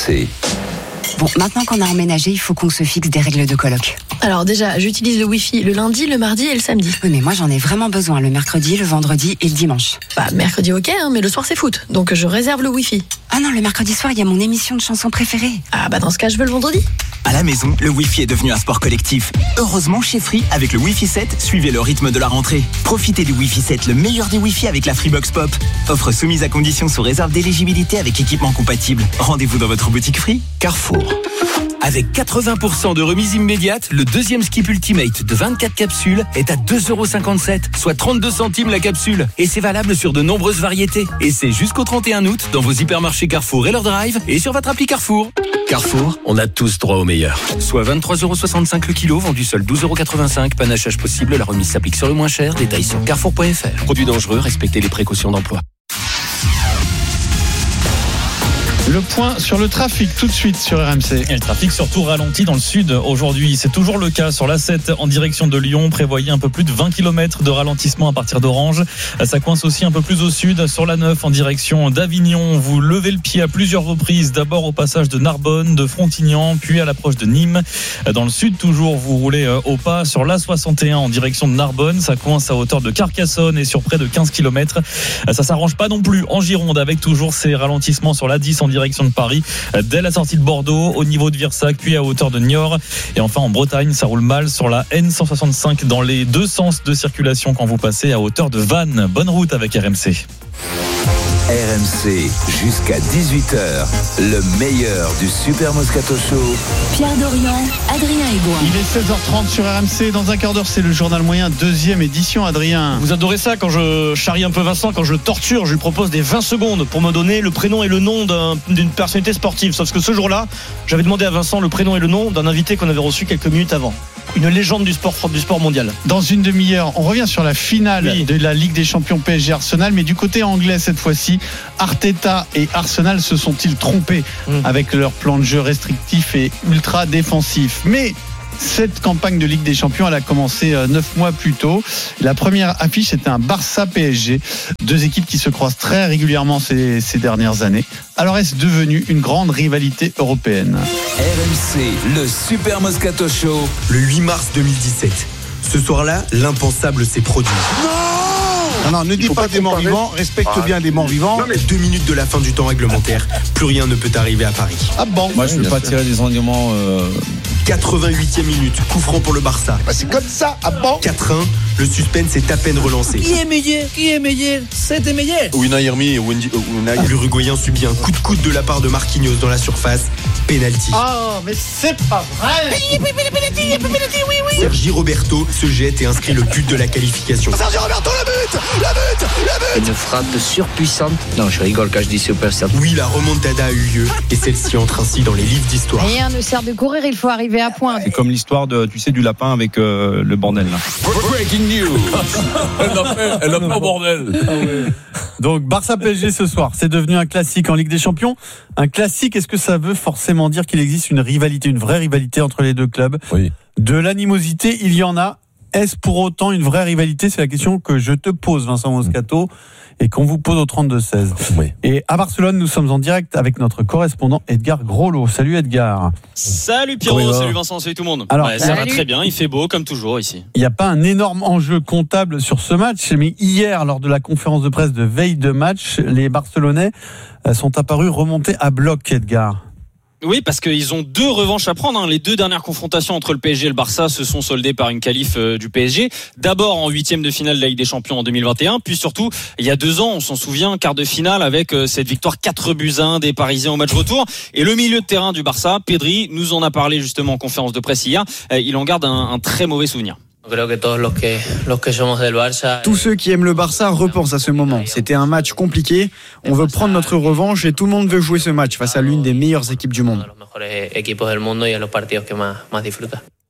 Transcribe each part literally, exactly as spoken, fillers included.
C'est... Bon, maintenant qu'on a emménagé, il faut qu'on se fixe des règles de coloc. Alors déjà, j'utilise le Wi-Fi le lundi, le mardi et le samedi. Oui, mais moi j'en ai vraiment besoin le mercredi, le vendredi et le dimanche. Bah, mercredi ok, hein, mais le soir c'est foot, donc je réserve le Wi-Fi. Ah non, le mercredi soir, il y a mon émission de chansons préférée. Ah bah dans ce cas, je veux le vendredi. À la maison, le Wi-Fi est devenu un sport collectif. Heureusement, chez Free, avec le Wi-Fi sept, suivez le rythme de la rentrée. Profitez du Wi-Fi sept, le meilleur des Wi-Fi avec la Freebox Pop. Offre soumise à condition sous réserve d'éligibilité avec équipement compatible. Rendez-vous dans votre boutique Free. Carrefour. Avec quatre-vingts pour cent de remise immédiate, le deuxième Skip Ultimate de vingt-quatre capsules est à deux euros cinquante-sept, soit trente-deux centimes la capsule. Et c'est valable sur de nombreuses variétés. Et c'est jusqu'au trente et un août dans vos hypermarchés Carrefour et leur drive et sur votre appli Carrefour. Carrefour, on a tous droit au meilleur. Soit vingt-trois euros soixante-cinq le kilo, vendu seul douze euros quatre-vingt-cinq. Panachage possible, la remise s'applique sur le moins cher. Détails sur carrefour point f r. Produit dangereux, respectez les précautions d'emploi. Le point sur le trafic tout de suite sur R M C. Et le trafic surtout ralenti dans le sud aujourd'hui. C'est toujours le cas sur l'A sept en direction de Lyon. Prévoyez un peu plus de vingt kilomètres de ralentissement à partir d'Orange. Ça coince aussi un peu plus au sud sur l'A neuf en direction d'Avignon. Vous levez le pied à plusieurs reprises. D'abord au passage de Narbonne, de Frontignan, puis à l'approche de Nîmes. Dans le sud toujours, vous roulez au pas sur l'A soixante et un en direction de Narbonne. Ça coince à hauteur de Carcassonne et sur près de quinze kilomètres. Ça s'arrange pas non plus en Gironde avec toujours ces ralentissements sur l'A dix en direction de Paris, dès la sortie de Bordeaux, au niveau de Virsac, puis à hauteur de Niort. Et enfin en Bretagne, ça roule mal sur la N cent soixante-cinq dans les deux sens de circulation quand vous passez à hauteur de Vannes. Bonne route avec R M C. R M C, jusqu'à dix-huit heures, le meilleur du Super Moscato Show. Pierre Dorian, Adrien Egoin. Il est seize heures trente sur R M C. Dans un quart d'heure, c'est le journal moyen, deuxième édition, Adrien. Vous adorez ça quand je charrie un peu Vincent, quand je le torture, je lui propose des vingt secondes pour me donner le prénom et le nom d'un, d'une personnalité sportive. Sauf que ce jour-là, j'avais demandé à Vincent le prénom et le nom d'un invité qu'on avait reçu quelques minutes avant. Une légende du sport, du sport mondial. Dans une demi-heure, on revient sur la finale oui. de la Ligue des Champions P S G Arsenal, mais du côté anglais cette fois-ci, Arteta et Arsenal se sont-ils trompés mmh. avec leur plan de jeu restrictif et ultra défensif? Mais cette campagne de Ligue des Champions, elle a commencé neuf mois plus tôt. La première affiche, c'était un Barça P S G. Deux équipes qui se croisent très régulièrement ces, ces dernières années. Alors est-ce devenu une grande rivalité européenne? R M C, le Super Moscato Show. Le huit mars deux mille dix-sept. Ce soir-là, l'impensable s'est produit. Non, non, ne dis pas, pas des morts vivants, respecte ah, bien des morts vivants. Non, mais deux minutes de la fin du temps réglementaire, plus rien ne peut arriver à Paris. Ah bon? Moi, je ne veux pas tirer des enseignements. Euh... quatre-vingt-huitième minute, coup franc pour le Barça. Bah, c'est comme ça, ah bon? quatre un, le suspense est à peine relancé. Qui est meilleur? Qui est meilleur? C'était meilleur. Unai Hermi, Unai. L'Uruguayen subit un coup de coude de la part de Marquinhos dans la surface. Penalty. Oh, mais c'est pas vrai! Penalty, penalty, oui, oui. Sergi Roberto se jette et inscrit le but de la qualification. Sergi Roberto, le but! Le but! Le but! Une frappe surpuissante. Non, je rigole quand je dis super simple. Oui, la remontada a eu lieu et celle-ci entre ainsi dans les livres d'histoire. Rien ne sert de courir, il faut arriver à point. C'est comme l'histoire de, tu sais, du lapin avec euh, le bordel là. Breaking news. Elle a fait, elle a fait au bordel. Ah ouais. Donc Barça P S G ce soir, c'est devenu un classique en Ligue des Champions. Un classique, est-ce que ça veut forcément dire qu'il existe une rivalité, une vraie rivalité entre les deux clubs? Oui. De l'animosité, il y en a. Est-ce pour autant une vraie rivalité? C'est la question que je te pose, Vincent Moscato, et qu'on vous pose au trente-deux seize. Oui. Et à Barcelone, nous sommes en direct avec notre correspondant Edgar Groslo. Salut Edgar. Salut Pierrot, salut Vincent, salut tout le monde. Alors, ouais, ça va très bien, il fait beau comme toujours ici. Il n'y a pas un énorme enjeu comptable sur ce match, mais hier, lors de la conférence de presse de veille de match, les Barcelonais sont apparus remontés à bloc, Edgar. Oui, parce qu'ils ont deux revanches à prendre. Hein. Les deux dernières confrontations entre le P S G et le Barça se sont soldées par une qualif euh, du P S G. D'abord en huitième de finale de la Ligue des Champions en deux mille vingt et un, puis surtout il y a deux ans, on s'en souvient, quart de finale avec euh, cette victoire quatre buts à un des Parisiens au match retour. Et le milieu de terrain du Barça, Pedri, nous en a parlé justement en conférence de presse hier. Euh, il en garde un, un très mauvais souvenir. Tous ceux qui aiment le Barça repensent à ce moment. C'était un match compliqué. On veut prendre notre revanche et tout le monde veut jouer ce match face à l'une des meilleures équipes du monde.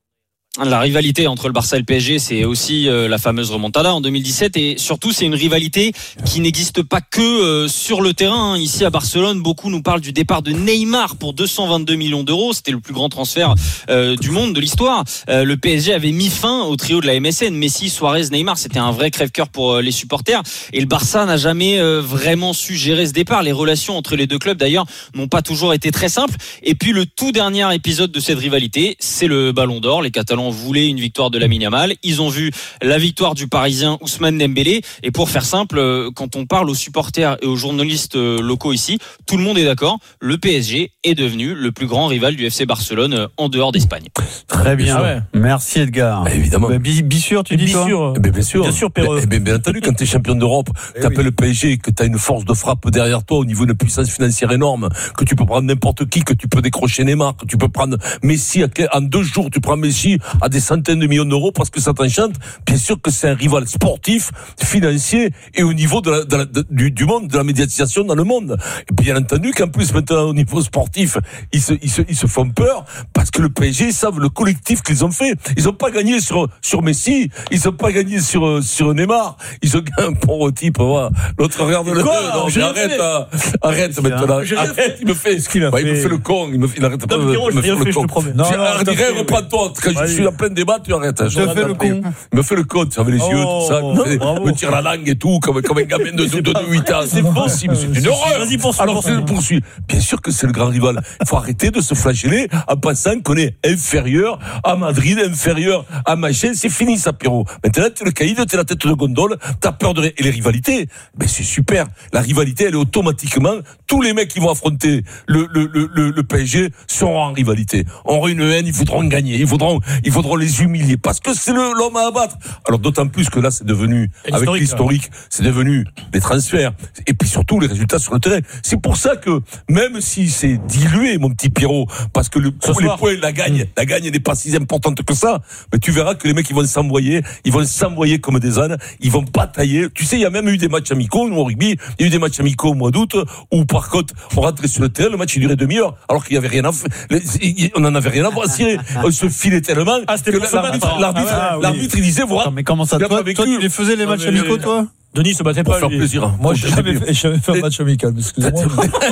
La rivalité entre le Barça et le P S G, c'est aussi euh, la fameuse remontada en deux mille dix-sept et surtout c'est une rivalité qui n'existe pas que euh, sur le terrain. Ici à Barcelone, beaucoup nous parlent du départ de Neymar pour deux cent vingt-deux millions d'euros. C'était le plus grand transfert euh, du monde, de l'histoire. Euh, le P S G avait mis fin au trio de la M S N. Messi, Suarez, Neymar, c'était un vrai crève-cœur pour euh, les supporters. Et le Barça n'a jamais euh, vraiment su gérer ce départ. Les relations entre les deux clubs d'ailleurs n'ont pas toujours été très simples. Et puis le tout dernier épisode de cette rivalité, c'est le Ballon d'Or. Les Catalans voulaient une victoire de Lamine Yamal. Ils ont vu la victoire du Parisien Ousmane Dembélé. Et pour faire simple, quand on parle aux supporters et aux journalistes locaux ici, tout le monde est d'accord. Le P S G est devenu le plus grand rival du F C Barcelone en dehors d'Espagne. Très bien. Ah ouais. Merci Edgar. Bah, évidemment. Bah, Bissure, tu dis toi Bissure. Eh bien sûr. Bien sûr, Perreux. Eh bien, bien entendu, quand tu es champion d'Europe, tu appelles oui. le P S G, que tu as une force de frappe derrière toi au niveau d'une puissance financière énorme, que tu peux prendre n'importe qui, que tu peux décrocher Neymar, que tu peux prendre Messi en deux jours, tu prends Messi à des centaines de millions d'euros parce que ça t'enchante. Bien sûr que c'est un rival sportif, financier et au niveau de la, de la, de, du, du monde, de la médiatisation dans le monde. Et bien entendu qu'en plus maintenant au niveau sportif, ils se, ils se, ils se font peur parce que le P S G, ils savent le collectif qu'ils ont fait. Ils n'ont pas gagné sur, sur Messi, ils n'ont pas gagné sur, sur Neymar. Ils ont gagné un pauvre type, voilà. L'autre regarde le non, je arrête, hein, arrête maintenant. Arrête, il me fait, ce qu'il a bah, fait. Il me fait le con, il me fait, il arrête pas, il me fait le con. Non, non, reprends-toi, quand je suis en plein débat, tu arrêtes. Je fais le con. Il me fait le con, tu avais les yeux, tout ça, me tire la langue et tout, comme, comme un gamin de, de, de, de huit ans. C'est possible, c'est une horreur. Vas-y, poursuis. Alors, c'est le poursuit. Bien sûr que c'est le grand rival. Il faut arrêter de se flageller en pensant qu'on est inférieur à Madrid, inférieur à machin. C'est fini, ça, Pierrot. Maintenant, t'es le caïd, t'es la tête de gondole, t'as peur de, et les rivalités. Ben, c'est super. La rivalité, elle est automatiquement, tous les mecs qui vont affronter le, le, le, le, le P S G seront en rivalité. On une haine, ils voudront gagner, ils voudront, ils voudront les humilier parce que c'est le, l'homme à abattre. Alors, d'autant plus que là, c'est devenu, avec l'historique, là. C'est devenu les transferts et puis surtout les résultats sur le terrain. C'est pour ça que, même si c'est dilué, mon petit Pierrot, parce que le, les points, la gagne, mmh. la gagne n'est pas si importante que ça, mais tu verras que les mecs, ils vont s'envoyer, ils vont s'envoyer comme des ânes, ils vont batailler. Tu sais, il y a même eu des matchs amicaux, nous, au rugby, il y a eu des matchs amicaux au mois d'août, où par contre, on rentrait sur le terrain, le match, il durait demi-heure, alors qu'il y avait rien à faire, on n'en avait rien à voir, on se filait tellement, ah, que l'arbitre, l'arbitre, ah, oui. l'arbitre, il disait, voilà. Mais comment ça, toi, toi, tu les faisais les matchs amicaux, toi? Denis se battait pas. Pour faire plaisir. Moi, j'ai jamais fait, jamais fait un match amical, excusez-moi.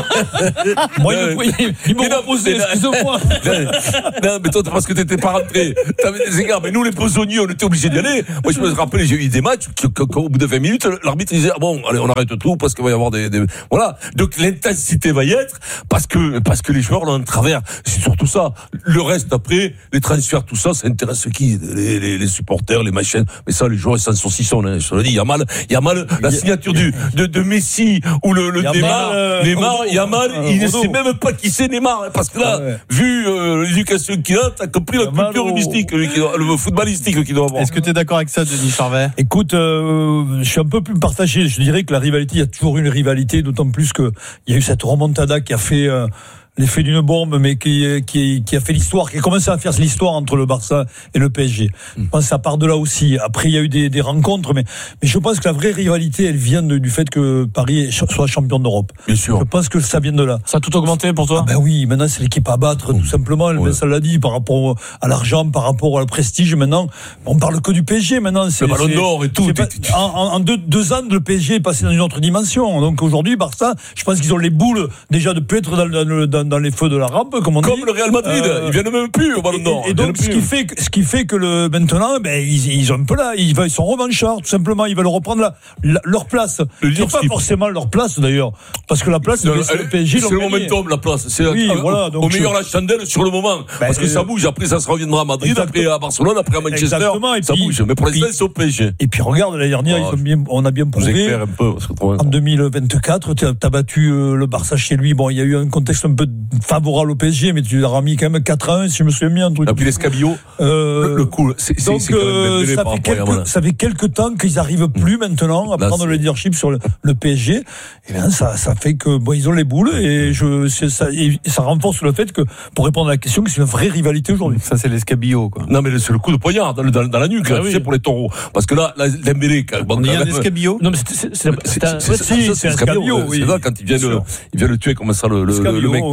Moi, il, il m'a proposé, excusez-moi. Non, mais toi, parce que t'étais pas rentré. T'avais des égards. Mais nous, les posonniers, on était obligés d'y aller. Moi, je me rappelle, j'ai eu des matchs, qu'au bout de vingt minutes, l'arbitre disait, ah bon, allez, on arrête tout, parce qu'il va y avoir des, des, voilà. Donc, l'intensité va y être, parce que, parce que les joueurs l'ont en travers. C'est surtout ça. Le reste, après, les transferts, tout ça, ça intéresse qui? Les, les, les supporters, les machines. Mais ça, les joueurs, ils s'en saucissonnent, hein. Je te le dis, il y a mal, il y a mal. La signature du, de, de Messi ou le, le Neymar, euh, Neymar, Yamal, euh, il ne sait même pas qui c'est Neymar, parce que là, ah ouais. vu euh, l'éducation qu'il a, t'as compris la Yamal culture mystique, le footballistique qu'il doit avoir. Est-ce que tu es d'accord avec ça, Denis Charvet? Écoute, euh, je suis un peu plus partagé. Je dirais que la rivalité, il y a toujours une rivalité, d'autant plus que il y a eu cette remontada qui a fait euh, l'effet d'une bombe, mais qui, qui, qui a fait l'histoire, qui a commencé à faire l'histoire entre le Barça et le P S G. Je pense que ça part de là aussi. Après, il y a eu des, des rencontres, mais, mais je pense que la vraie rivalité, elle vient de, du fait que Paris soit champion d'Europe. Bien sûr. Je pense que ça vient de là. Ça a tout augmenté pour toi? Ah ben oui, maintenant c'est l'équipe à battre, tout simplement. Ouais. Ça l'a dit, par rapport à l'argent, par rapport au prestige. Maintenant, on parle que du P S G. Maintenant, c'est le Ballon d'Or et tout. Pas, en en deux, deux ans, le P S G est passé dans une autre dimension. Donc aujourd'hui, Barça, je pense qu'ils ont les boules déjà de plus être dans, dans, dans, dans les feux de la rampe, comme on dit. Comme le Real Madrid, euh, ils viennent même plus au Ballon d'Or. Et, et donc, ce qui fait, ce qui fait que le maintenant, ben ils, ils ont un peu là, ils, ils sont revanchards, tout simplement. Ils veulent reprendre la, la, leur place. C'est pas forcément leur place d'ailleurs, parce que la place, c'est le P S G. C'est le momentum, la place. C'est oui, voilà, donc au meilleur la chandelle sur le moment, ben, parce que ça bouge. Après, ça se reviendra à Madrid, après à Barcelone, après à Manchester. Exactement, et ça puis, bouge. Mais pour l'instant, c'est au P S G. Et puis regarde, l'année dernière, oh, ils ont bien, on a bien prouvé. Un peu, en deux mille vingt-quatre, tu as battu le Barça chez lui. Bon, il y a eu un contexte un peu favorable au P S G, mais tu leur as mis quand même quatre à un, si je me souviens bien. Un truc. Et puis l'escabeau, euh, le, le coup, c'est, c'est, donc, c'est quand même ça, fait quelques, ça fait quelques temps qu'ils n'arrivent plus mmh. maintenant à Là, prendre c'est... le leadership sur le, le P S G. Et bien, ça, ça fait que, bon, ils ont les boules et je, c'est, ça, et ça renforce le fait que, pour répondre à la question, que c'est une vraie rivalité aujourd'hui. Ça, c'est l'escabeau, quoi. Non, mais c'est le coup de poignard dans, dans, dans la nuque, ah, là, oui. Tu sais, pour les taureaux. Parce que là, là, Dembélé, bon, on y a un escabeau. Non, mais c'est, c'est, c'est, c'est, c'est, c'est, c'est, c'est, c'est un escabeau, oui. C'est là, quand il vient le, il vient le tuer comme ça, le, le, le mec.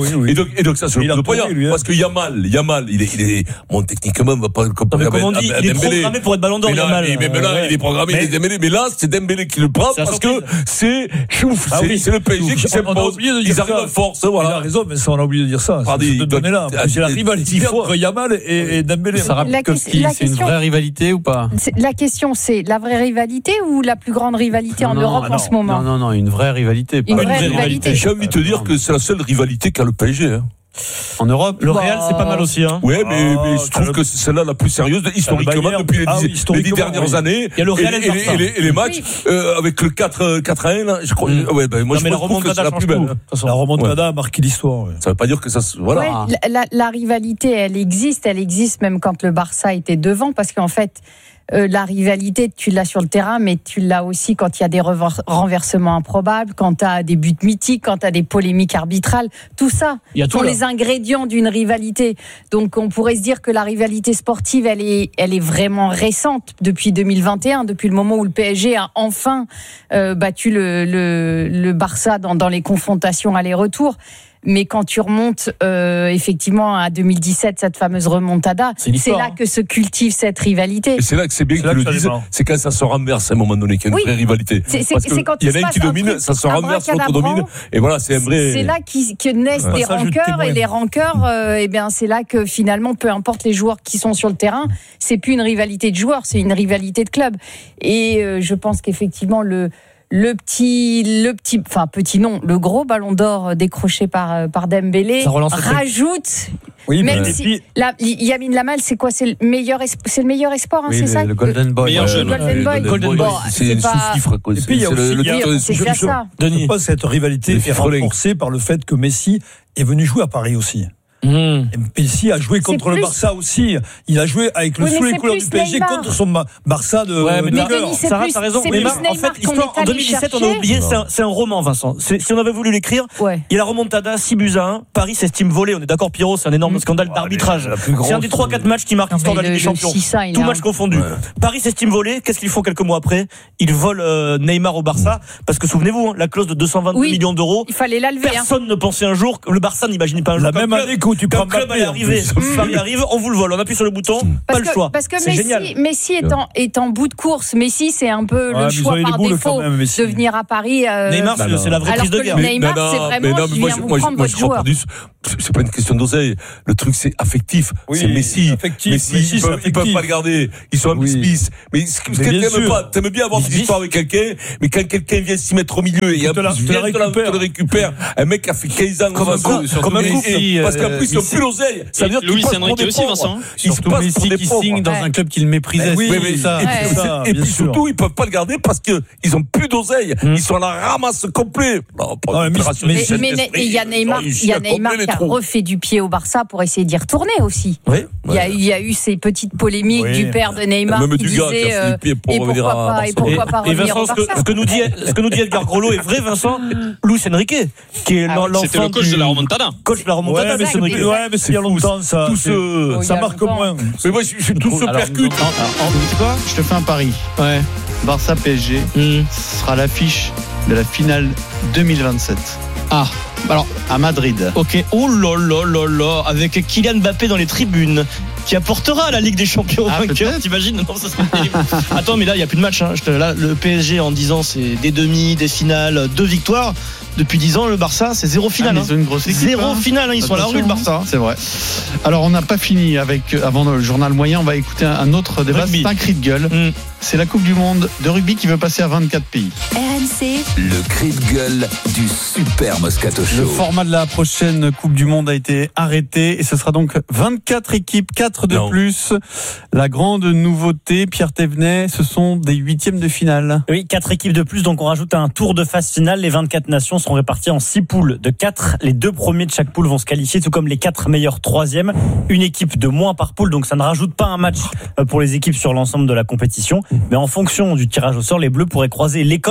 oui, oui. Et donc, et donc ça, c'est Il le a coup de poignard. trouvé, lui, hein. Parce que Yamal, Yamal, il est, il est, bon, techniquement, il va pas comparer Non, mais comme on dit, il est programmé pour être ballon d'or, mais là, Yamal. mais même là, Ouais. il est programmé, Mais- il est Dembélé. Mais là, c'est Dembélé qui le prend C'est la parce que surprise. c'est, chouf, Ah c'est, oui. c'est le P S G qui On a s'impose. oublié de dire Ils ça. arrivent en force, Il a voilà. raison, mais ça, on a oublié de dire ça. Pardon, C'est il de doit- donner là. C'est la rivalité entre Yamal et, et Dembélé. Sarah La Pitkowski, question- c'est une la vraie rivalité ou pas? C'est- La question, c'est la vraie rivalité ou la plus grande rivalité en Non, Europe non, en ce moment? Non, non, non, une vraie rivalité. Une pas vraie rivalité. J'ai envie de te dire que c'est la seule rivalité qu'a le P S G, hein. En Europe. Le Real, c'est pas mal aussi. Hein. Ouais, mais, Ah, mais je trouve le- que c'est celle-là la plus sérieuse historiquement Bayern. depuis les Ah dix, oui, les dix historiquement, dernières oui. années. Il y a le Real et, et le et- Barça. et les, et les matchs euh, avec le quatre quatre à un, là, je crois. Mm. Ouais, ben, moi Non, je mais la trouve que remontada c'est la plus change belle. tout. hein. De toute façon. La remontada a marqué l'histoire. ouais. Ça veut pas dire que ça, se- voilà. Ouais, la, la- la rivalité, elle existe, elle existe même quand le Barça était devant, parce qu'en fait, euh, la rivalité, tu l'as sur le terrain, mais tu l'as aussi quand il y a des rever- renversements improbables, quand tu as des buts mythiques, quand tu as des polémiques arbitrales. Tout ça Il y a tout, sont là. les ingrédients d'une rivalité. Donc on pourrait se dire que la rivalité sportive, elle est, elle est vraiment récente depuis deux mille vingt et un, depuis le moment où le P S G a enfin euh, battu le, le, le Barça dans, dans les confrontations aller-retour. Mais quand tu remontes euh, effectivement à deux mille dix-sept, cette fameuse remontada, C'est une c'est histoire, là hein. que se cultive cette rivalité. Et c'est là que c'est bien C'est qu'ils là le que ça disent, dépend. c'est quand ça se renverse à un moment donné qu'il y a une Oui. vraie rivalité. C'est- c'est- Parce que c'est quand il y il en a se un qui passe un domine, truc, ça se un renverse, l'autre bracadabrant. domine, et voilà, c'est un vrai. C'est là qui- que naissent Ouais. des Passage de rancœurs, témoin. et les rancœurs, euh, eh bien, c'est là que finalement, peu importe les joueurs qui sont sur le terrain, c'est plus une rivalité de joueurs, c'est une rivalité de club. Et euh, je pense qu'effectivement, le le petit, le petit, enfin petit non, le gros ballon d'or décroché par par Dembélé Ça relance le truc. rajoute. Oui, Même mais- si et puis- la, Yamin Lamal, c'est quoi? C'est le meilleur, es- c'est le meilleur espoir, hein, Oui, c'est le, ça? le Golden Boy. Meilleur Ouais, jeune. le Golden Boy. Golden Bon, Boy, c'est c'est une pas- sous-fifre, quoi. Et puis, il y a C'est le- aussi- le il y a- titre de c'est déjà sous-fiction. ça. Je Denis. pense que cette rivalité Les est Freleng. renforcée par le fait que Messi est venu jouer à Paris aussi. Mmh. Et Messi a joué contre le plus- Barça aussi. Il a joué avec le Oui, mais sous les c'est couleurs plus du P S G Neymar. contre son Ma- Barça de, Ouais, mais de Mais cœur. Denis, c'est Sarah, plus, t'as raison. c'est Neymar, plus en Neymar fait, qu'on l'histoire, est en allé deux mille dix-sept, on a chercher. oublié, c'est un, c'est un roman, Vincent. C'est- si on avait voulu l'écrire, Ouais. il y a la remontada, six buts à un. Paris s'estime volé. On est d'accord, Pierrot, c'est un énorme scandale d'arbitrage. la plus grande- C'est un des trois quatre matchs qui marquent Non, l'histoire de mais la Ligue le- des le Champions. six à un, il Tout est match un- confondu. Paris s'estime volé. Qu'est-ce qu'ils font quelques mois après? Ils volent euh, Neymar au Barça. Parce que souvenez-vous, hein, la clause de deux cent vingt-deux Oui. millions d'euros. Il fallait la lever. hein. Personne ne pensait un jour, que le Barça n'imaginait pas un jour. La qu'un même club- année où tu qu'un prends club Mbappé, allait en arriver. plus. Paris arrive, on vous le vole. On appuie sur le bouton. Pas Parce le que, choix. parce que C'est génial. Messi, Messi est, en, est en bout de course. Messi, c'est un peu Ouais, mais le ils choix ont eu les par boules défaut quand même, Messi. de venir à Paris. euh, Neymar, c'est c'est la vraie alors prise de que guerre. Neymar, Mais non, c'est mais vraiment, non, je mais moi, viens je- vous moi, je- prendre moi, votre je crois joueur. pas du- c'est pas une question d'oseille. Le truc, c'est affectif. Oui, c'est Messi. affectif. Messi, Messi, ils, c'est peuvent, ils peuvent affectif. pas le garder. Ils sont un Oui. bis-bis. Mais ce que ce Mais que bien t'aimes sûr. pas, t'aimes bien avoir cette Bis-bis. histoire avec quelqu'un, mais quand quelqu'un vient s'y mettre au milieu et Tu en te la- plus tu te la vient te la- te récupères. le récupère, un mec qui a fait quinze ans Comme un avant couple, ça, comme un et- couple. et- parce qu'en Euh, plus, ils ont Messi- plus l'oseille. Ça veut dire qu'ils Luis passent pour Enrique des aussi, pauvres. Vincent. Ils se Surtout passent Messi pour des qui pauvres. signe dans Ouais. un club qu'il méprisait. Oui, c'est mais- ça. Et puis, Ouais. c'est- Ça, et bien puis sûr. surtout, ils peuvent pas le garder parce que ils ont plus d'oseille. Ils sont à la ramasse complet. Non, pas Non, mais d'opération mais- Mais, d'esprit, mais il y a ils ont Neymar, réussi il y a à Neymar combler les qui a trous. refait du pied au Barça pour essayer d'y retourner aussi. Oui. Il y, a, il y a eu ces petites polémiques Oui. du père de Neymar Même qui du gars qui a disait fait euh, du pied pour et revenir pourquoi à pas, et Barcelone. pourquoi pas Et revenir Vincent, au ce que, Barça. ce que nous dit, ce que nous dit Edgar Grollo est vrai, Vincent. Luis Enrique, qui est Ah, l'enfant C'était le coach du- de la remontada. coach de la remontada. Ouais, mais Luis c'est Enrique. ouais, mais c'est il y a longtemps, ça. Tout C'est- ce- Oh, il y Ça a marque longtemps. moins. Mais moi, je, je, tout se Alors, percute. en- en- en- je te fais un pari. Ouais. Barça P S G Mmh. sera l'affiche de la finale deux mille vingt-sept Ah, alors, à Madrid. ok. Oh là là là là, avec Kylian Mbappé dans les tribunes, qui apportera la Ligue des Champions Ah, vainqueur. peut-être. T'imagines? Non, ça serait terrible. Attends, mais là, il n'y a plus de match. Hein. Je te- Là, le P S G en dix ans, c'est des demi, des finales, deux victoires. Depuis dix ans, le Barça, c'est zéro Ah, finale. mais hein. ils ont une grosse équipe, Zéro hein. finale, hein. Ils sont à la rue, le Attention, Barça. hein. C'est vrai. Alors, on n'a pas fini avec, euh, avant le journal moyen, on va écouter un, un autre débat. Rugby. C'est un cri de gueule. Mm. C'est la Coupe du Monde de rugby qui veut passer à vingt-quatre pays. R M C, le cri de gueule du Super Moscato Le Show. format de la prochaine Coupe du Monde a été arrêté et ce sera donc vingt-quatre équipes, quatre de Non. plus. La grande nouveauté, Pierre Thévenet, ce sont des huitièmes de finale. Oui, quatre équipes de plus, donc on rajoute un tour de phase finale. Les vingt-quatre nations seront réparties en six poules de quatre. Les deux premiers de chaque poule vont se qualifier, tout comme les quatre meilleurs troisièmes. Une équipe de moins par poule, donc ça ne rajoute pas un match pour les équipes sur l'ensemble de la compétition. Mais en fonction du tirage au sort, les Bleus pourraient croiser l'Écosse ou même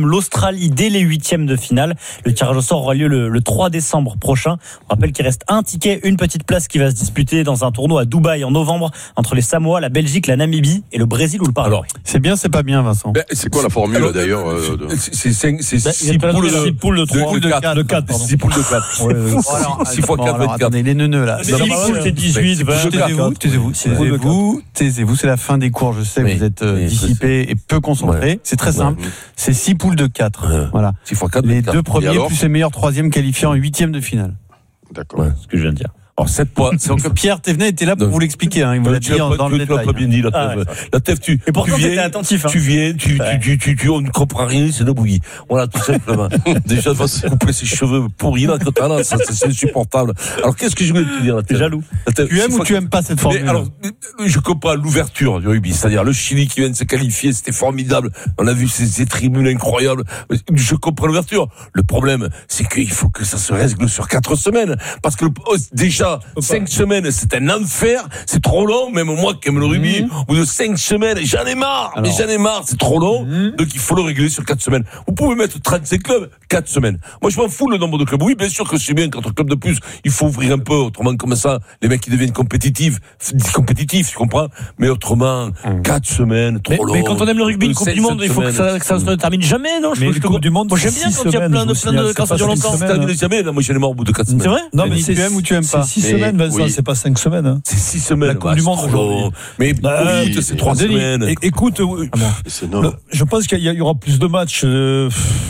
comme l'Australie dès les huitièmes de finale. Le tirage au sort aura lieu le, le trois décembre prochain. On rappelle qu'il reste un ticket, une petite place qui va se disputer dans un tournoi à Dubaï en novembre entre les Samoa, la Belgique, la Namibie et le Brésil ou le Paraguay. Alors, c'est bien, c'est pas bien, Vincent. Ben, c'est quoi la formule alors, d'ailleurs euh, de... C'est cinq, c'est bah, six poules de, poules de trois, de quatre, de quatre, six poules de quatre. six fois quatre, vingt-quatre. Attendez, les neuneux là. six poules, c'est dix-huit, vingt. Taisez-vous, taisez-vous, taisez-vous, taisez-vous. C'est la fin des cours. Je sais, oui, vous êtes oui, dissipé et peu concentré. Ouais. C'est très simple. Ouais. C'est six poules de quatre. Ouais. Voilà. six fois quatre, les quatre. deux premiers plus les meilleurs troisièmes qualifiés en huitième de finale. D'accord. Ouais, ce que je viens de dire. Alors, sept points. Donc, Pierre Thévenet était là pour vous l'expliquer, hein. Il vous l'a dit dans, dans le détail. Tu l'as pas bien dit, la T E F. La T E F, tu, et pourtant, tu viens, attentif, hein. tu viens, tu, ouais. tu, tu, tu, tu, on ne comprend rien, c'est de bouillie. Voilà, tout simplement. Déjà, va se couper ses cheveux pourris, là, quand t'as là, ça, c'est insupportable. Alors, qu'est-ce que je voulais te dire, là? T'es jaloux. Tu aimes ou tu aimes pas cette formule? Alors, je comprends l'ouverture du rugby. C'est-à-dire, le Chili qui vient de se qualifier, c'était formidable. On a vu ces, ces tribunes incroyables. Je comprends l'ouverture. Le problème, c'est qu'il faut que ça se règle sur quatre semaines. Parce que, déjà, cinq semaines, c'est un enfer, c'est trop long, même moi qui aime le rugby, mmh. au bout de cinq semaines, j'en ai marre, alors, mais j'en ai marre, c'est trop long, mmh. donc il faut le régler sur quatre semaines. Vous pouvez mettre trente-cinq clubs, quatre semaines. Moi je m'en fous le nombre de clubs. Oui, bien sûr que c'est bien, quatre clubs de plus, il faut ouvrir un peu, autrement comme ça, les mecs qui deviennent compétitifs, compétitifs, tu comprends? Mais autrement, mmh. quatre semaines, trop mais, long. Mais quand on aime le rugby, une Coupe du Monde, il faut que ça, que ça se termine jamais, non? Mais une Coupe du Monde, moi j'aime bien quand il y a plein de, plein de, quand ça dure longtemps. Ça termine jamais, moi j'en ai marre au bout de quatre semaines. C'est vrai? Non, mais tu aimes ou tu aimes pas? C'est six semaines, Vincent, c'est pas cinq semaines. C'est six semaines. La Coupe bah, du Monde aujourd'hui. Mais bah, oui, c'est trois Denis, semaines. É- écoute, ah bon, c'est le, je pense qu'il y, y aura plus de matchs. Euh,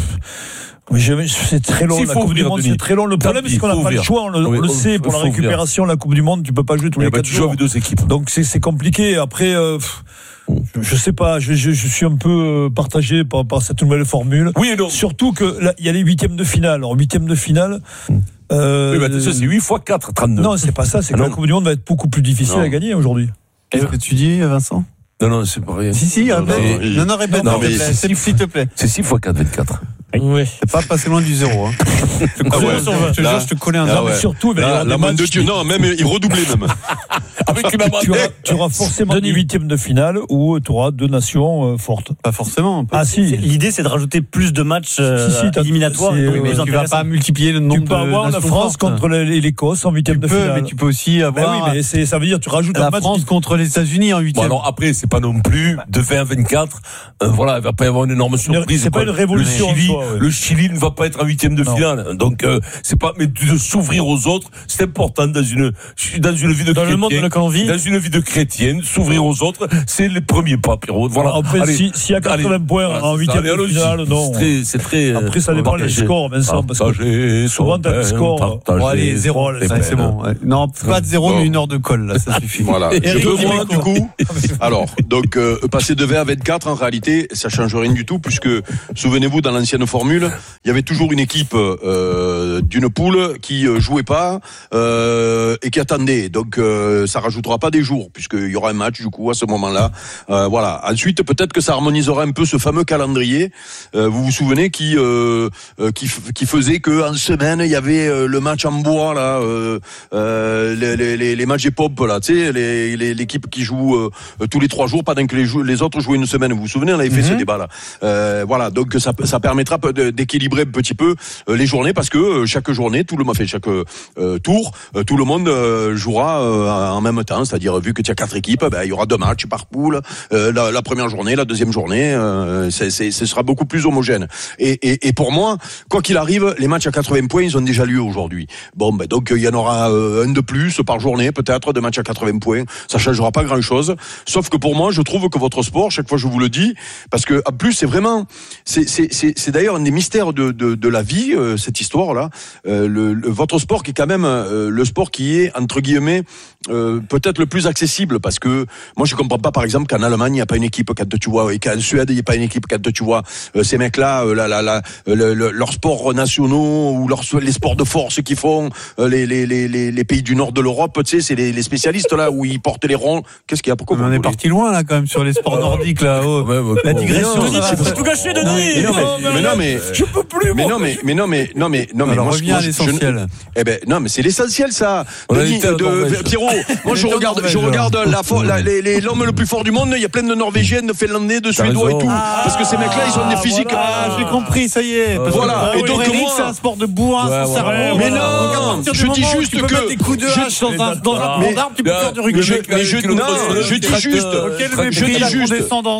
c'est très long. La Coupe du Monde, c'est très long. Le problème, c'est qu'on n'a pas le choix. On le, oui, on le sait. Pour la récupération, la Coupe du Monde, tu peux pas jouer tous les quatre jours. Tu joues avec deux équipes. Donc c'est, c'est compliqué. Après. Euh, Je, je sais pas, je, je, je suis un peu partagé par, par cette nouvelle formule. Oui et non. Surtout que là, il y a les huitièmes de finale. Alors huitièmes de finale. Euh, oui, bah, ça, c'est huit fois quatre, trente-deux. Non, c'est pas ça. C'est que non. La Coupe du Monde va être beaucoup plus difficile non. à gagner aujourd'hui. Qu'est-ce que tu dis, Vincent? Non, non, c'est pas rien. Si, si, non, répète. Non, non, non, répète. Non, mais c'est, s'il te plaît. C'est six fois quatre, vingt-quatre. Oui. C'est pas passé loin du zéro. Hein. Je te collais ah ouais. un, je te jure, je te collais un. Ah ouais. Surtout, là, la main de Dieu. Non, même il redoublait même. Avec une tu, auras, tu auras forcément des huitièmes de finale où tu auras deux nations euh, fortes. Pas forcément. Pas ah si. C'est, l'idée, c'est de rajouter plus de matchs euh, si, si, éliminatoires. Oui, mais tu vas pas multiplier le nombre de. Tu peux avoir la France contre l'Écosse en huitième de finale. Mais tu peux aussi avoir. Ben oui, mais c'est, ça veut dire tu rajoutes la un match France qui... contre les États-Unis en huitième. Bon, alors après, c'est pas non plus de vingt à vingt-quatre. Euh, voilà, il va pas y avoir une énorme surprise. C'est pas une révolution. Le Chili, soi, ouais. le Chili ne va pas être en huitième de finale. Donc euh, c'est pas, mais de s'ouvrir aux autres, c'est important dans une dans une vie de dans chrétien. Le monde dans lequel on vit. Dans une vie de chrétienne, s'ouvrir aux autres, c'est les premiers pas, Pierrot. Voilà. Après, allez, si, s'il y a quatre-vingts allez, points voilà, en huitième de finale, non. C'est très, c'est très. Après, ça dépend des scores, Vincent, parce que souvent t'as des scores. Bon, allez, zéro, c'est bon. Non, pas de zéro, mais une heure de colle, là, ça suffit. Voilà. Je moi, du coup. Alors, donc, euh, passer de vingt à vingt-quatre, en réalité, ça change rien du tout, puisque, souvenez-vous, dans l'ancienne formule, il y avait toujours une équipe euh, d'une poule qui euh, jouait pas euh, et qui attendait. Donc, euh, ça rajoutera pas des jours, puisqu'il y aura un match, du coup, à ce moment-là. Euh, voilà. Ensuite, peut-être que ça harmonisera un peu ce fameux calendrier. Euh, vous vous souvenez qui euh, qui, qui faisait que en semaine, il y avait euh, le match en bois, là, euh, euh, les, les, les matchs des pop, là, tu sais, les, les, l'équipe qui joue euh, tous les trois jours, pendant que les, les autres jouaient une semaine. Vous vous souvenez, on avait fait mm-hmm. ce débat-là. Euh, voilà. Donc, ça, ça permettra d'équilibrer un petit peu euh, les journées, parce que euh, chaque journée, tout le monde fait chaque euh, tour, euh, tout le monde euh, jouera euh, en même temps. C'est-à-dire, vu que tu as quatre équipes, ben, il y aura deux matchs par poule. Euh, la, la première journée, la deuxième journée, euh, c'est, c'est, ce sera beaucoup plus homogène. Et, et, et pour moi, quoi qu'il arrive, les matchs à quatre-vingts points, ils ont déjà lieu aujourd'hui. Bon, ben donc il y en aura euh, un de plus par journée, peut-être, de matchs à quatre-vingts points. Ça changera pas grand-chose. Sauf que pour moi, je trouve que votre sport, chaque fois je vous le dis, parce que en plus c'est vraiment, c'est, c'est, c'est, c'est d'ailleurs un des mystères de, de, de la vie, euh, cette histoire-là. Euh, le, le, votre sport qui est quand même euh, le sport qui est entre guillemets euh, peut-être le plus accessible, parce que moi je comprends pas par exemple qu'en Allemagne il n'y a pas une équipe quand tu vois, et qu'en Suède il n'y a pas une équipe quand tu vois euh, ces mecs-là, euh, la, la, la, le, le, leurs sports nationaux ou leurs, les sports de force qu'ils font, euh, les, les, les, les pays du nord de l'Europe, tu sais, c'est les, les spécialistes là où ils portent les ronds. Qu'est-ce qu'il y a? Pourquoi on est parti loin là quand même sur les sports nordiques là. Oh, ouais, ouais, la digression. Denis, tu peux tout gâcher, Denis. Non, mais, mais non mais je peux plus. Mais non mais mais non mais non mais non mais alors moi reviens à l'essentiel. Je, eh ben non mais c'est l'essentiel ça. On Denis, de, de, Pierrot, Moi, je regarde, je regarde la, la, les, les, l'homme le plus fort du monde. Il y a plein de Norvégiens, de Finlandais, de Suédois et tout. Ah, parce que ces mecs-là, ils ont des physiques. Voilà, j'ai compris, ça y est. Parce voilà. Que, et donc, Eric, moi, c'est un sport de bourrin, ouais, son ouais, cerveau. Mais non, je dis juste tu peux que. mettre des coups de hache dans un standard, tu peux faire du rugby. Mais je dis juste. Je dis juste.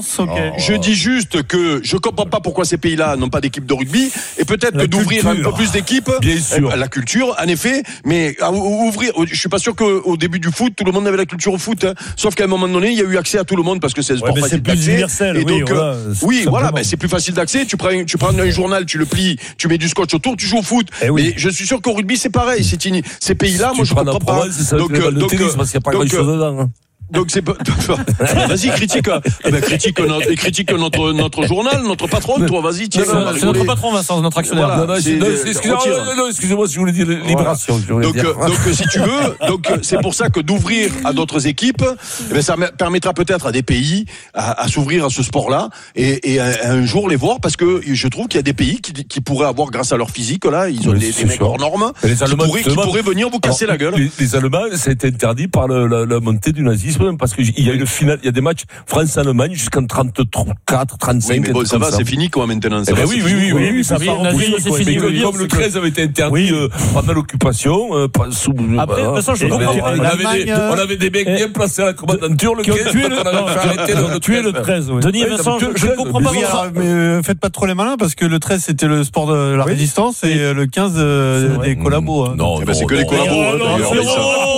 Je dis juste que je comprends pas pourquoi ces pays-là n'ont pas d'équipe de rugby et peut-être que d'ouvrir un peu plus d'équipes. Bien sûr. La culture, en effet, mais ouvrir. Je suis pas sûr qu'au début du foot, tout le monde avait la culture au foot. Hein. Sauf qu'à un moment donné, il y a eu accès à tout le monde parce que c'est un sport ouais, facile d'accès. C'est plus universel. Et oui, donc, voilà, oui, voilà, ben, c'est plus facile d'accès. Tu prends, tu prends un journal, tu le plies, tu mets du scotch autour, tu joues au foot. Eh oui. Mais je suis sûr qu'au rugby, c'est pareil. C'est ini... Ces pays-là, si moi, je comprends pas. Ça donc, euh, donc, tennis, parce qu'il n'y a pas grand-chose dedans. Hein. Donc c'est vas-y critique eh ben, critique notre critique notre notre journal, notre patron, toi vas-y tiens. C'est notre patron Vincent, notre actionnaire. Voilà, non, non, c'est, non, c'est, excusez-moi, non, non, excusez-moi si je voulais dire libération. Voilà. Donc euh, donc si tu veux, donc c'est pour ça que d'ouvrir à d'autres équipes, eh ben, ça permettra peut-être à des pays à, à s'ouvrir à ce sport-là et, et un, un jour les voir parce que je trouve qu'il y a des pays qui, qui pourraient avoir grâce à leur physique là, ils ont oui, des, des mecs hors normes qui pourraient, qui pourraient venir vous casser alors, la gueule. Les, les Allemands, ça a été interdit par le, la, la montée du nazisme. Parce qu'il y a une finale, il y a des matchs France-Allemagne jusqu'en trente-quatre, trente-cinq. Oui, mais bon, ça va, ça. C'est fini quoi maintenant. Ça eh ben va, oui, oui, oui, oui, oui, ça oui, va. Oui, c'est fini. Comme, comme le treize avait été interdit oui. euh, pendant l'occupation, euh, sous. Après, de toute façon, je comprends. On avait des, on avait des mecs bien placés à la commandanture. Le quinze, tué le, tué le treize. Denis Vincent, je ne comprends pas. Oui, alors, mais faites pas trop les malins parce que le treize c'était le sport de la résistance et le quinze des collabos. Non, c'est que les collabos.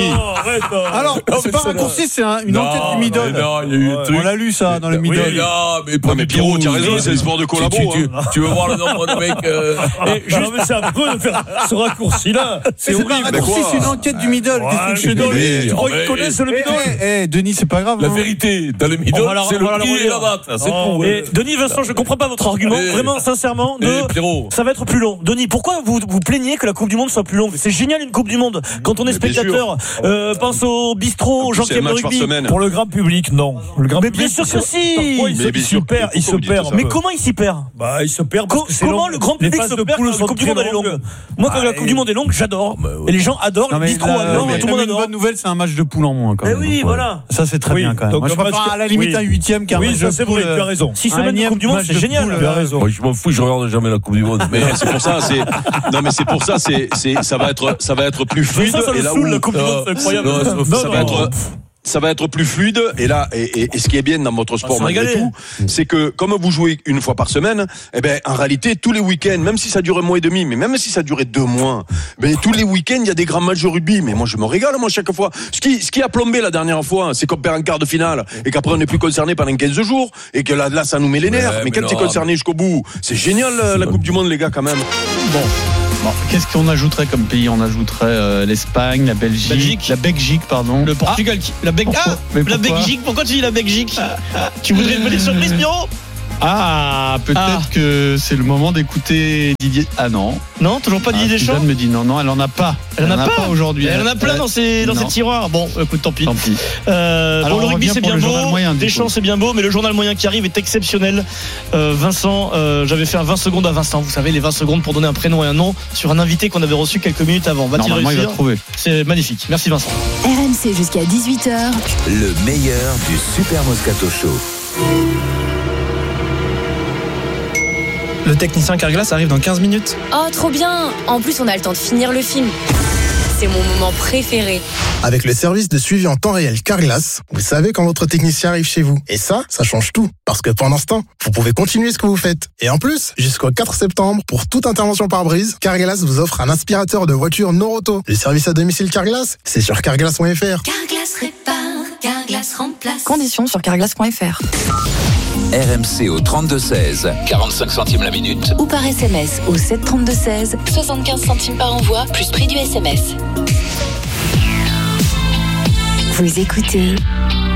Alors, c'est pas raccourci, c'est une enquête du Middle. Non, il y a eu un truc. On l'a lu ça dans le Middle. Oui, non, mais pas mais Pierrot, tu as raison, c'est le sport de collabo. Tu, tu, tu veux voir le nombre de mecs euh... Et je mais c'est affreux de faire ce raccourci-là. C'est horrible. C'est pas raccourci, c'est une enquête du Middle. Qu'est-ce que je fais? Tu crois qu'ils connaissent le Middle? Eh, Denis, c'est pas grave. La vérité, dans le Middle, c'est le prix et la date. C'est tout. Et Denis Vincent, je comprends pas votre argument. Vraiment, sincèrement, ça va être plus long. Denis, pourquoi vous vous plaignez que la Coupe du Monde soit plus longue? C'est génial une Coupe du Monde. Quand on est spectateur, pense au bistrot, aux gens qui aiment le rugby. Pour le grand public, non. Le grand mais public, bien sûr que si. Il se perd, il se perd. Mais comment il s'y perd? Bah, il se perd. Co- comment le grand public se perd quand la Coupe du Monde est longue? Moi, quand la Coupe du Monde est longue, j'adore. Et les gens adorent, les bistrots adorent, tout le monde adore. Une bonne nouvelle, c'est un match de poule en moins. Mais oui, voilà. Ça, c'est très bien quand même. Moi, je préfère à la limite un huitième qu'un match de poule. Oui, c'est vrai, tu as raison. Six semaines de Coupe du Monde, c'est génial. Tu as raison. Je m'en fous, je regarde jamais la Coupe du Monde. Mais c'est pour ça, c'est non, mais c'est pour ça, c'est c'est ça va être ça va être plus fluide. Ça, ça le saoule la Coupe du Monde, c'est incroyable. Ça va être ça va être plus fluide et là et, et, et ce qui est bien dans votre sport ah, malgré tout, c'est que comme vous jouez une fois par semaine, eh ben en réalité tous les week-ends, même si ça dure un mois et demi, mais même si ça durait deux mois, ben tous les week-ends il y a des grands matchs de rugby. Mais moi je me régale moi chaque fois. Ce qui ce qui a plombé la dernière fois, c'est qu'on perd en quart de finale et qu'après on n'est plus concerné pendant quinze jours et que là là ça nous met les nerfs. Ouais, mais, mais quand tu es concerné jusqu'au bout, c'est génial la, la Coupe du Monde les gars quand même. Bon. Bon, qu'est-ce qu'on ajouterait comme pays? On ajouterait euh, l'Espagne, la Belgique, Belgique. la Belgique, pardon. Le Portugal, qui, la Belgique. Ah, la Belgique. Pourquoi tu dis la Belgique? Tu voudrais une petite surprise, Pierrot? Ah, peut-être ah. que c'est le moment d'écouter Didier. Ah non. Non, toujours pas Didier ah, Deschamps. Suzanne me dit non, non, elle en a pas. Elle, elle en a, a pas, pas aujourd'hui. Elle, elle en a plein dans ses dans ses tiroirs. Bon, écoute, tant pis. Tant pis. Euh, Alors, bon, le rugby c'est bien beau. Moyen, Deschamps c'est bien beau, mais le journal moyen qui arrive est exceptionnel. Euh, Vincent, euh, j'avais fait un vingt secondes à Vincent. Vous savez, les vingt secondes pour donner un prénom et un nom sur un invité qu'on avait reçu quelques minutes avant. Va-t-il réussir? Il va trouver. C'est magnifique. Merci Vincent. R M C jusqu'à dix-huit heures. Le meilleur du Super Moscato Show. Le technicien Carglass arrive dans quinze minutes. Oh, trop bien! En plus, on a le temps de finir le film. C'est mon moment préféré. Avec le service de suivi en temps réel Carglass, vous savez quand votre technicien arrive chez vous. Et ça, ça change tout. Parce que pendant ce temps, vous pouvez continuer ce que vous faites. Et en plus, jusqu'au quatre septembre, pour toute intervention par brise, Carglass vous offre un aspirateur de voiture Noroto. Le service à domicile Carglass, c'est sur carglass point f r. Carglass répare, Carglass remplace. Conditions sur carglass point f r. R M C au trente-deux seize, quarante-cinq centimes la minute. Ou par S M S au sept trente-deux seize, soixante-quinze centimes par envoi, plus prix du S M S. Vous écoutez